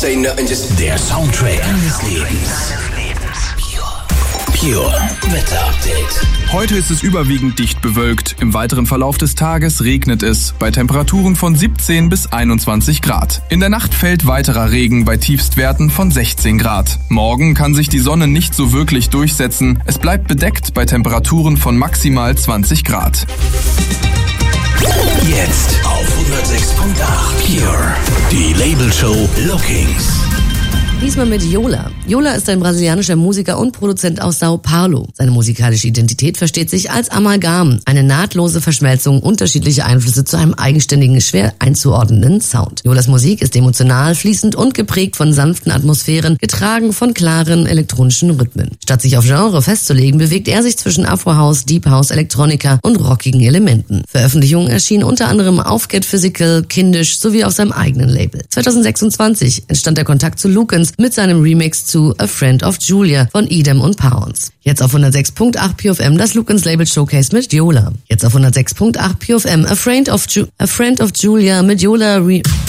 Der Soundtrack deines Lebens. Pure Wetter-Update. Heute ist es überwiegend dicht bewölkt. Im weiteren Verlauf des Tages regnet es bei Temperaturen von 17 bis 21 Grad. In der Nacht fällt weiterer Regen bei Tiefstwerten von 16 Grad. Morgen kann sich die Sonne nicht so wirklich durchsetzen. Es bleibt bedeckt bei Temperaturen von maximal 20 Grad. Jetzt auf 106.8 Pure. Die Labelshow Lookings. Diesmal mit Yola. Yola ist ein brasilianischer Musiker und Produzent aus Sao Paulo. Seine musikalische Identität versteht sich als Amalgam, eine nahtlose Verschmelzung unterschiedlicher Einflüsse zu einem eigenständigen, schwer einzuordnenden Sound. Yolas Musik ist emotional, fließend und geprägt von sanften Atmosphären, getragen von klaren elektronischen Rhythmen. Statt sich auf Genre festzulegen, bewegt er sich zwischen Afro-House, Deep House, Elektronika und rockigen Elementen. Veröffentlichungen erschienen unter anderem auf Get Physical, Kindisch sowie auf seinem eigenen Label. 2026 entstand der Kontakt zu Lukens mit seinem Remix zu A Friend of Julia von Edem und Pounds. Jetzt auf 106.8 Pure FM das Lukens Label Showcase mit Yola. Jetzt auf 106.8 Pure FM A Friend of Julia mit Yola